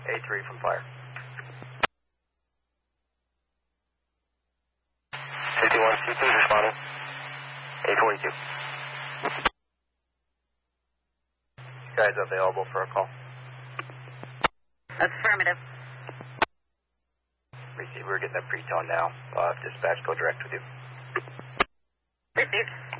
A3 from fire. 51C2 responding. A42. Guys available for a call? Affirmative. Receiver, getting a pre-tone now. Dispatch, go direct with you. Received.